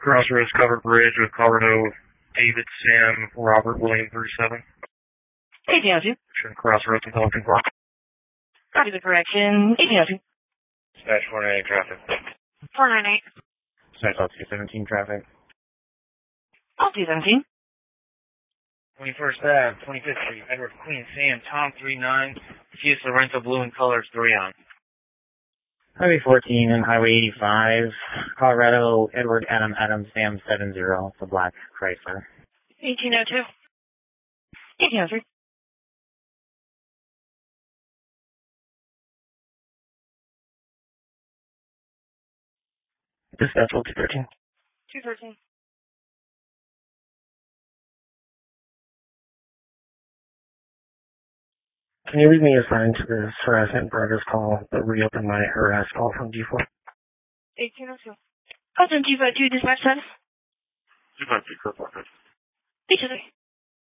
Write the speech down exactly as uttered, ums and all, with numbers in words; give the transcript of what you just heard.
Crossroads Covered Bridge with Colorado, David, Sam, Robert, William, thirty-seven. eighteen oh two. Crossroads and Pelican Park. Copy the correction. eighteen oh two. Dispatch four ninety-eight traffic. four ninety-eight. Dispatch L two seventeen traffic. L two seventeen. twenty-first Ave, twenty-fifth Street, Edward, Queen, Sam, Tom, three nine. Kia Sorento, blue and colors, three on. Highway fourteen and Highway eighty-five, Colorado, Edward, Adam, Adam, Sam, seven zero, the black Chrysler. eighteen oh two. eighteen oh three. Dispatch two thirteen. two thirteen. Can you read me assigned to this harassment progress call, but reopen my harass call from G four? eighteen oh two. Custom two five two, dispatch status. two five two, Kirk Walker.